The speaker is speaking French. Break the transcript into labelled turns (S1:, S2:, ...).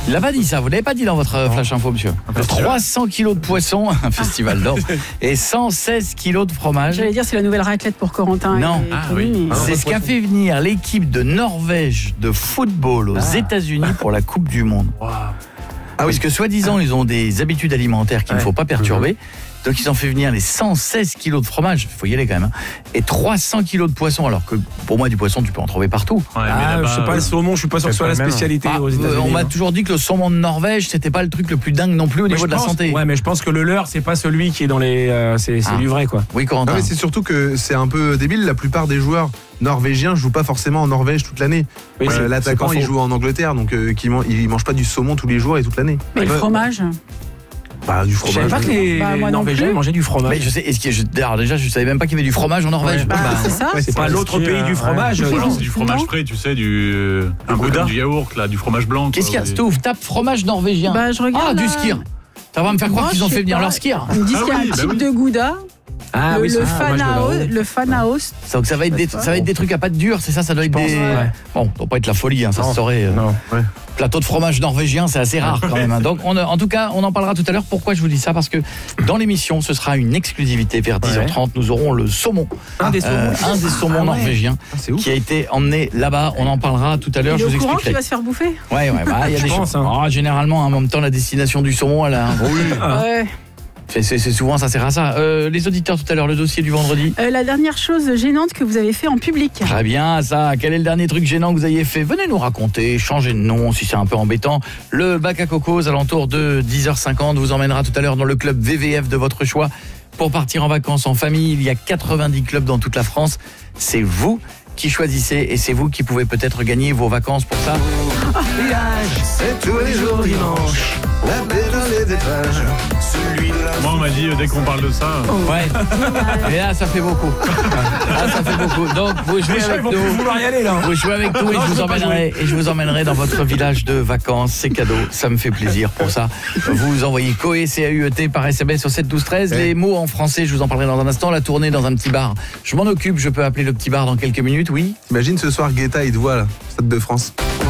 S1: Il l'a pas dit ça, vous l'avez pas dit dans votre Flash Info, monsieur. 300 kilos de poisson, un festival d'or, et 116 kilos de fromage.
S2: J'allais dire, c'est la nouvelle raclette pour Corentin.
S1: Non.
S2: Oui.
S1: C'est ce qu'a fait venir l'équipe de Norvège de football aux États-Unis pour la Coupe du Monde.
S3: Wow.
S1: Parce que soi-disant, ils ont des habitudes alimentaires qu'il ne faut pas perturber. Donc ils ont fait venir les 116 kilos de fromage, il faut y aller quand même, et 300 kilos de poisson, alors que pour moi du poisson tu peux en trouver partout.
S3: Ouais, je sais pas, le saumon, je suis pas sûr que ce soit la spécialité aux États-Unis.
S1: On m'a toujours dit que le saumon de Norvège, c'était pas le truc le plus dingue non plus au niveau de la santé.
S3: Ouais, mais je pense que le leur, c'est pas celui qui est dans les c'est du vrai quoi.
S1: Oui, Corentin.
S4: C'est surtout que c'est un peu débile, la plupart des joueurs norvégiens jouent pas forcément en Norvège toute l'année.
S3: Oui,
S4: l'attaquant il joue en Angleterre, donc il mange pas du saumon tous les jours et toute l'année.
S2: Mais le fromage
S4: du
S3: Je
S4: fromage.
S3: savais pas que les Norvégiens mangeaient du fromage.
S1: Mais je sais, déjà je savais même pas qu'il y avait du fromage en Norvège.
S2: c'est ça.
S3: C'est pas l'autre pays du fromage.
S5: C'est du fromage frais, tu sais, un gouda, du yaourt, là, du fromage blanc.
S1: Qu'est-ce qu'il y a, Stouff? Tape fromage norvégien.
S2: Je regarde.
S1: Du skir. Ça va me faire croire qu'ils ont fait venir leur skir.
S2: Ils me disent qu'il y a un type de gouda. Le Fanaos.
S1: Donc ça va être des trucs à pâte dure, c'est ça, ça doit être des... Bon, ça doit pas être la folie, ça se saurait. Plateau de fromage norvégien, c'est assez rare quand même. Donc en tout cas, on en parlera tout à l'heure. Pourquoi je vous dis ça? Parce que dans l'émission, ce sera une exclusivité vers 10h30. Nous aurons le saumon. Un des saumons norvégiens qui a été emmené là-bas. On en parlera tout à l'heure, je vous expliquerai.
S2: Il est au courant qu'il va se faire bouffer?
S1: Il y a des choses. Généralement, en même temps, la destination du saumon, elle a... C'est souvent, ça sert à ça. Les auditeurs tout à l'heure, le dossier du vendredi.
S2: La dernière chose gênante que vous avez fait en public.
S1: Très bien, ça. Quel est le dernier truc gênant que vous ayez fait? Venez nous raconter, changez de nom si c'est un peu embêtant. Le bac à coco aux alentours de 10h50 vous emmènera tout à l'heure dans le club VVF de votre choix pour partir en vacances en famille. Il y a 90 clubs dans toute la France. C'est vous qui choisissez et c'est vous qui pouvez peut-être gagner vos vacances pour ça.
S6: C'est tous les jours dimanche. La paix dans les étages.
S5: Moi, on m'a dit, dès qu'on parle de ça...
S1: Et là, ça fait beaucoup. Donc, vous jouez avec nous. Vous jouez avec nous et je vous emmènerai dans votre village de vacances. C'est cadeau, ça me fait plaisir pour ça. Vous envoyez COE, CAUET par SMS au 7 12 13. Les mots en français, je vous en parlerai dans un instant. La tournée dans un petit bar. Je m'en occupe, je peux appeler le petit bar dans quelques minutes, oui.
S4: Imagine ce soir, Guetta, il te voit là, Stade de France.